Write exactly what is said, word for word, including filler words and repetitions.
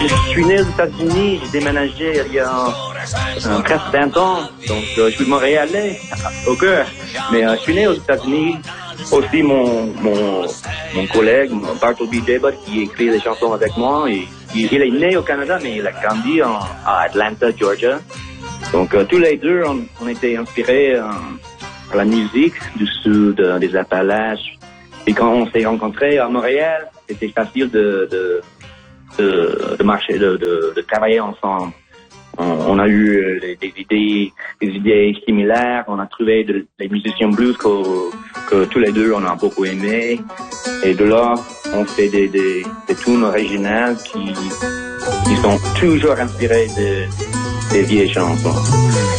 je suis né aux États-Unis, j'ai déménagé il y a euh, presque vingt ans, donc euh, je suis montréalais au cœur. Mais euh, je suis né aux États-Unis. Aussi mon mon mon collègue, mon Bartleby Jabot, qui écrit des chansons avec moi, et, il, il est né au Canada, mais il a grandi en, à Atlanta, Georgia. Donc euh, tous les deux, on, on était inspirés euh, par la musique du sud, euh, des Appalaches. Et quand on s'est rencontrés à Montréal, c'était facile de de de, de marcher, de, de de travailler ensemble. On, on a eu des, des idées, des idées similaires. On a trouvé de, des musiciens blues que, que tous les deux on a beaucoup aimé. Et de là, on fait des des, des tunes originales qui qui sont toujours inspirées de des vieilles chansons.